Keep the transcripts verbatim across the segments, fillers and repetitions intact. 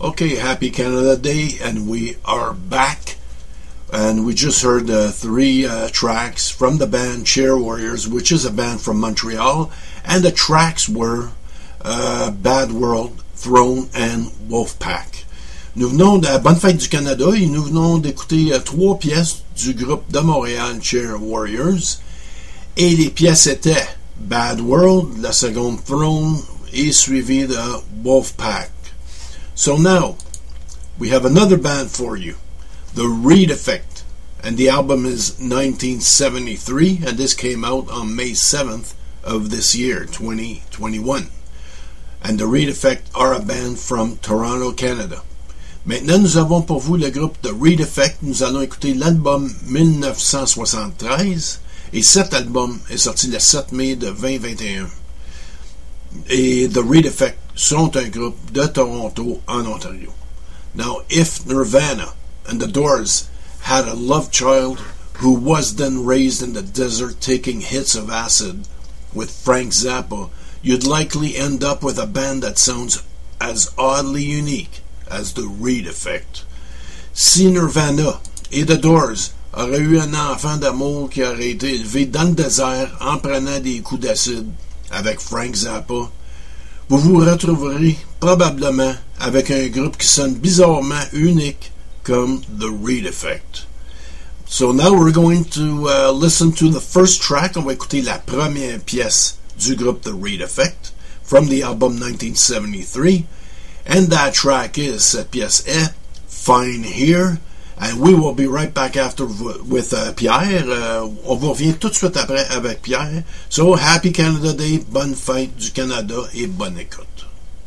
Okay, happy Canada Day, and we are back. And we just heard uh, three uh, tracks from the band Chair Warriors, which is a band from Montreal. And the tracks were uh, Bad World, Throne, and Wolfpack. Nous venons de la Bonne Fête du Canada et nous venons d'écouter euh, trois pièces du groupe de Montréal Chair Warriors. Et les pièces étaient Bad World, la seconde Throne, et suivi de Wolfpack. So now, we have another band for you, The Reed Effect, and the album is nineteen seventy-three, and this came out on May seventh of this year, twenty twenty-one. And The Reed Effect are a band from Toronto, Canada. Maintenant, nous avons pour vous le groupe The Reed Effect. Nous allons écouter l'album dix-neuf cent soixante-treize, et cet album est sorti le sept mai de vingt vingt et un. Et The Reed Effect sont un groupe de Toronto en Ontario. Now, if Nirvana and The Doors had a love child who was then raised in the desert taking hits of acid with Frank Zappa, you'd likely end up with a band that sounds as oddly unique as The Reed Effect. Si Nirvana et The Doors auraient eu un enfant d'amour qui aurait été élevé dans le désert en prenant des coups d'acide avec Frank Zappa, vous vous retrouverez probablement avec un groupe qui sonne bizarrement unique comme The Reed Effect. So now we're going to uh, listen to the first track. On va écouter la première pièce du groupe The Reed Effect from the album nineteen seventy-three. And that track is, cette pièce est Fine Here. And we will be right back after with uh, Pierre. Uh, on revient tout de suite après avec Pierre. So, Happy Canada Day, bonne fête du Canada et bonne écoute.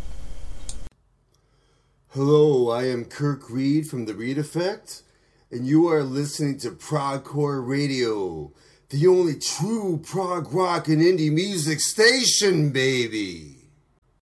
Hello, I am Kirk Reed from The Reed Effect, and you are listening to Progcore Radio, the only true prog rock and indie music station, baby.